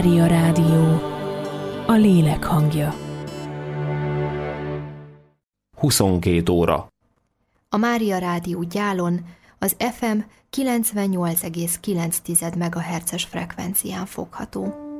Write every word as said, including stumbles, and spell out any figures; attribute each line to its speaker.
Speaker 1: Mária Rádió, a lélek hangja.
Speaker 2: huszonkét óra.
Speaker 3: A Mária Rádió Gyálon az ef em kilencvennyolc egész kilenc megahertzes frekvencián fogható.